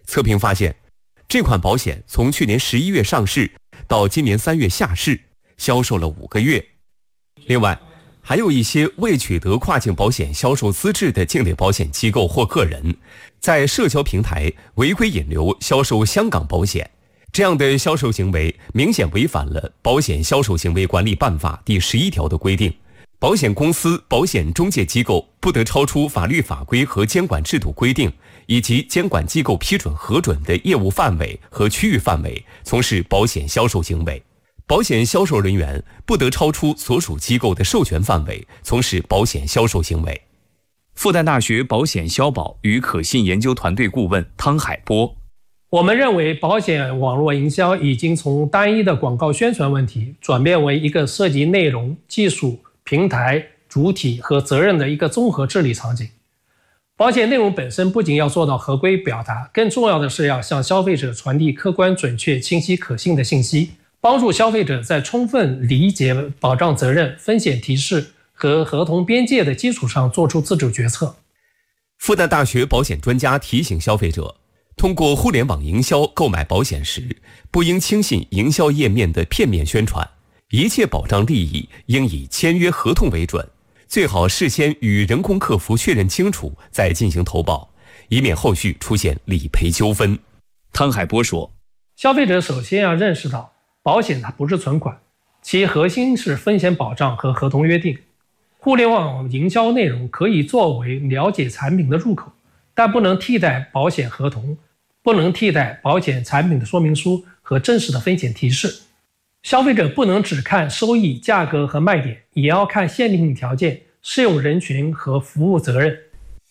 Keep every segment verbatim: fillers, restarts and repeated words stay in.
测评发现，这款保险从去年十一月上市到今年三月下市，销售了五个月。另外，还有一些未取得跨境保险销售资质的境内保险机构或个人，在社交平台违规引流销售香港保险，这样的销售行为明显违反了《保险销售行为管理办法》第十一条的规定。保险公司、保险中介机构不得超出法律法规和监管制度规定以及监管机构批准核准的业务范围和区域范围从事保险销售行为。保险销售人员不得超出所属机构的授权范围从事保险销售行为。 复旦大学保险销保与可信研究团队顾问汤海波： 我们认为保险网络营销已经从单一的广告宣传问题转变为一个涉及内容、技术、平台、主体和责任的一个综合治理场景。保险内容本身不仅要做到合规表达，更重要的是要向消费者传递客观、准确、清晰、可信的信息，帮助消费者在充分理解保障责任、风险提示和合同边界的基础上做出自主决策。 复旦大学保险专家提醒消费者，通过互联网营销购买保险时，不应轻信营销页面的片面宣传，一切保障利益应以签约合同为准，最好事先与人工客服确认清楚再进行投保，以免后续出现理赔纠纷。 汤海波说， 消费者首先要认识到，保险它不是存款，其核心是风险保障和合同约定。互联网营销内容可以作为了解产品的入口，但不能替代保险合同，不能替代保险产品的说明书和真实的风险提示。消费者不能只看收益、价格和卖点，也要看限定条件、适用人群和服务责任。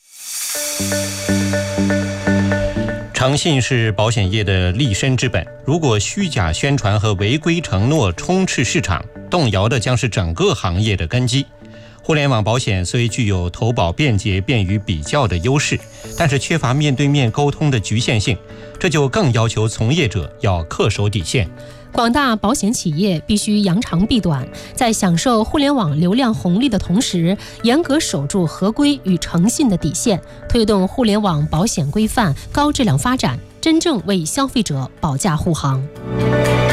诚信是保险业的立身之本，如果虚假宣传和违规承诺充斥市场，动摇的将是整个行业的根基。互联网保险虽具有投保便捷、便于比较的优势，但是缺乏面对面沟通的局限性，这就更要求从业者要恪守底线。 广大保险企业必须扬长避短，在享受互联网流量红利的同时，严格守住合规与诚信的底线，推动互联网保险规范高质量发展，真正为消费者保驾护航。